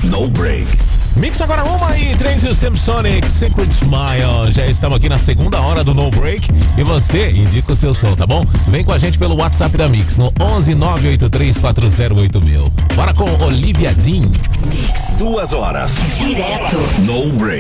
No Break. Mix agora 1h03 e o Samsonic Secret Smile. Já estamos aqui na segunda hora do No Break e você indica o seu som, tá bom? Vem com a gente pelo WhatsApp da Mix no 11 983 408000. Bora com Olivia Dean. Mix. 2 horas. Direto. No Break.